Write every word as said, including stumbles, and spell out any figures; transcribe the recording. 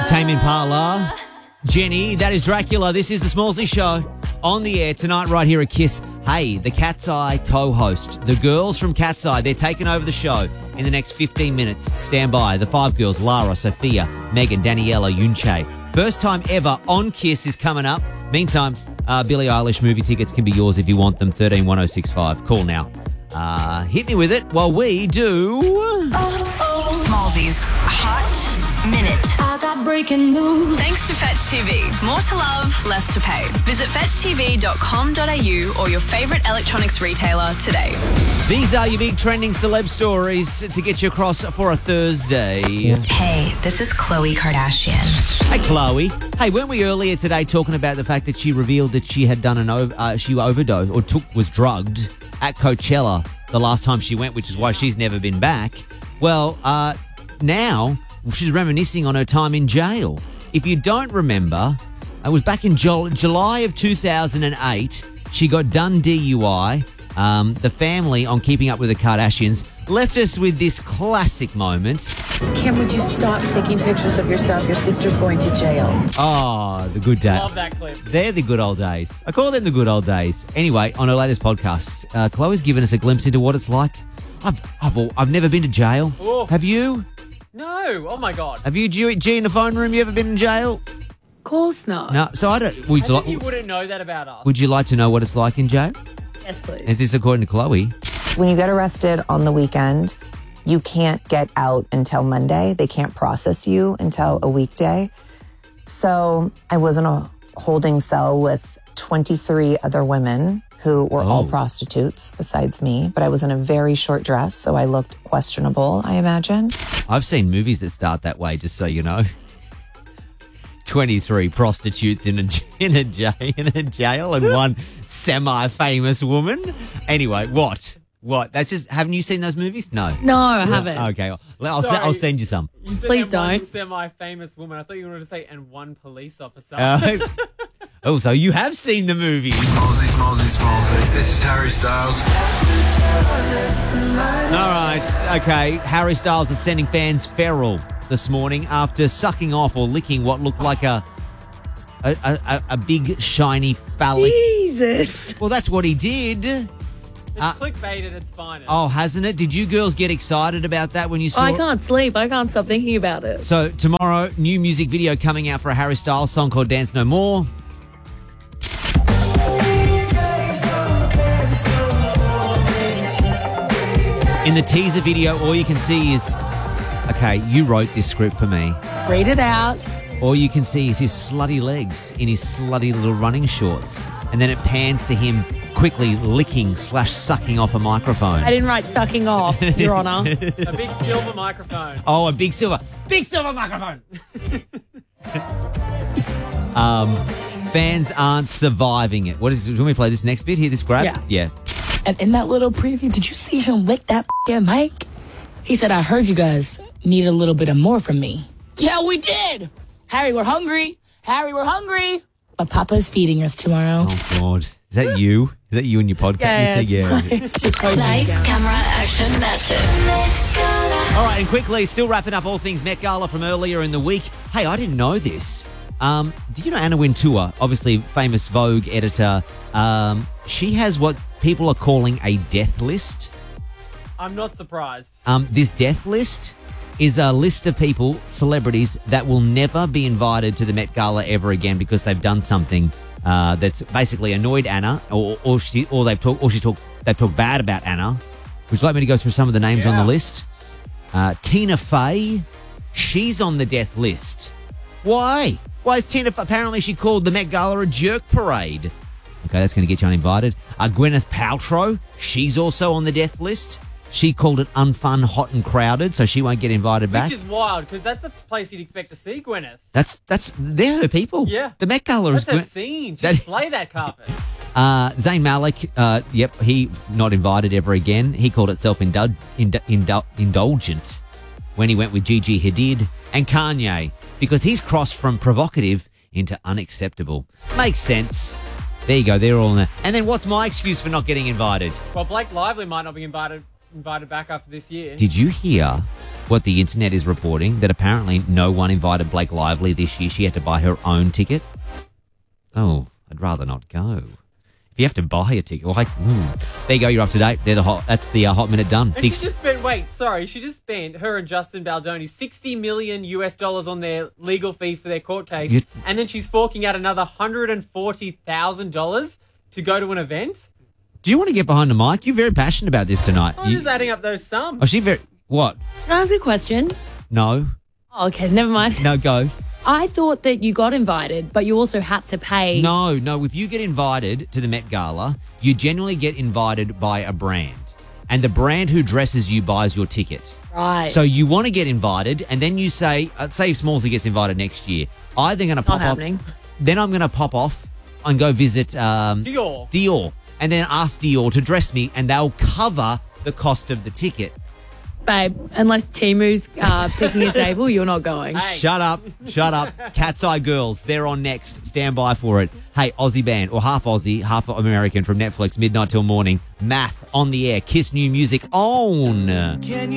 Tame Impala, Jenny, that is Dracula. This is the Smallsy Show on the air tonight right here at Kiss. Hey, the Cat's Eye co-host, the girls from Cat's Eye, they're taking over the show in the next fifteen minutes. Stand by. The five girls, Lara, Sophia, Megan, Daniela, Yunche. First time ever on Kiss is coming up. Meantime, uh, Billie Eilish movie tickets can be yours if you want them. thirteen one oh six five. Call now. Uh, hit me with it while we do... Smallsy's Hot Minute. I got breaking news. Thanks to Fetch T V. More to love, less to pay. Visit fetch t v dot com dot a u or your favourite electronics retailer today. These are your big trending celeb stories to get you across for a Thursday. Hey, this is Khloe Kardashian. Hey, Chloe. Hey, weren't we earlier today talking about the fact that she revealed that she had done an ov- uh, she overdosed or took was drugged at Coachella the last time she went, which is why she's never been back. Well, uh, now she's reminiscing on her time in jail. If you don't remember, it was back in Ju- July of two thousand eight. She got done D U I. Um, the family on Keeping Up with the Kardashians left us with this classic moment. Kim, would you stop taking pictures of yourself? Your sister's going to jail. Oh, the good days. Love that clip. They're the good old days. I call them the good old days. Anyway, on her latest podcast, uh, Chloe's given us a glimpse into what it's like. I've I've, al- I've never been to jail. Oh. Have you? No. Oh, my God. Have you, G, G in the phone room? You ever been in jail? Of course not. No. So I don't. I Would you, think like, you wouldn't know that about us. would you like to know what it's like in jail? Yes, please. Is this according to Chloe? When you get arrested on the weekend, you can't get out until Monday. They can't process you until a weekday. So I was in a holding cell with twenty-three other women who were all Oh. prostitutes besides me, but I was in a very short dress, so I looked questionable, I imagine. I've seen movies that start that way. Just so you know. twenty-three prostitutes in a in a jail, in a jail and one semi-famous woman. Anyway, what? What? That's just. Haven't you seen those movies? No. No, I haven't. Okay, I'll, I'll, se- Sorry. I'll send you some. You said Please and one don't. semi-famous woman. I thought you were going to say, and one police officer. Uh, oh, so you have seen the movie. Smallsy, smallsy, smallsy. This is Harry Styles. All right, okay. Harry Styles is sending fans feral this morning after sucking off or licking what looked like a a, a, a big shiny phallic. Jesus. Well, that's what he did. It's uh, clickbait at its finest. Oh, hasn't it? Did you girls get excited about that when you saw I it? can't sleep. I can't stop thinking about it. So tomorrow, new music video coming out for a Harry Styles song called Dance No More. In the teaser video, all you can see is, okay, you wrote this script for me. Read it out. All you can see is his slutty legs in his slutty little running shorts. And then it pans to him quickly licking slash sucking off a microphone. I didn't write sucking off, Your Honour. A big silver microphone. Oh, a big silver, big silver microphone. um, fans aren't surviving it. What is? Do you want me to play this next bit? Hear this grab? Yeah. Yeah. And in that little preview, did you see him lick that f***ing mic? He said, I heard you guys need a little bit of more from me. Yeah, we did. Harry, we're hungry. Harry, we're hungry. But Papa's feeding us tomorrow. Oh God, is that you? Is that you in your podcast? Yeah, You yeah, say it's yeah. Lights, camera, action, that's it. All right, and quickly, still wrapping up all things Met Gala from earlier in the week. Hey, I didn't know this. Um, do you know Anna Wintour, obviously famous Vogue editor? Um, she has what people are calling a death list. I'm not surprised. Um, this death list is a list of people, celebrities, that will never be invited to the Met Gala ever again because they've done something uh, that's basically annoyed Anna, or or she or they've talked or she talked they've talked bad about Anna. Would you like me to go through some of the names on Yeah. the list? Uh, Tina Fey, she's on the death list. Why? Why is Tina Fey? Apparently, she called the Met Gala a jerk parade. Okay, that's going to get you uninvited. Uh, Gwyneth Paltrow, she's also on the death list. She called it unfun, hot and crowded, so she won't get invited back. Which is wild, because that's the place you'd expect to see Gwyneth. That's that's they're her people. Yeah. The Met Gala is That's a Gwen- scene. She'd That- slay that carpet. uh, Zayn Malik. Uh, yep, he not invited ever again. He called it self indul- indu- indu- indulgent when he went with Gigi Hadid and Kanye because he's crossed from provocative into unacceptable. Makes sense. There you go. They're all in there. And then what's my excuse for not getting invited? Well, Blake Lively might not be invited invited back after this year. Did you hear what the internet is reporting, that apparently no one invited Blake Lively this year. She had to buy her own ticket. Oh, I'd rather not go. If you have to buy a ticket, like, mm. There you go, you're up to date. They're the hot, that's the uh, hot minute done. And she just spent, wait, sorry, she just spent, her and Justin Baldoni, sixty million US dollars on their legal fees for their court case. You- and then she's forking out another one hundred forty thousand dollars to go to an event. Do you want to get behind the mic? You're very passionate about this tonight. I'm You- just adding up those sums. oh, she very, what? Can I ask a question? No. Oh, okay, never mind. No, go. I thought that you got invited, but you also had to pay. No, no. If you get invited to the Met Gala, you generally get invited by a brand. And the brand who dresses you buys your ticket. Right. So you want to get invited, and then you say, uh, say if Smallsy gets invited next year, I'm then going to pop off. happening. Then I'm going to pop off and go visit um, Dior. Dior. And then ask Dior to dress me, and they'll cover the cost of the ticket. Babe, unless Timu's uh, picking a table, you're not going. Hey. Shut up. Shut up. Cat's Eye Girls. They're on next. Stand by for it. Hey, Aussie band, or half Aussie, half American from Netflix, midnight till morning. Math on the air. Kiss new music on.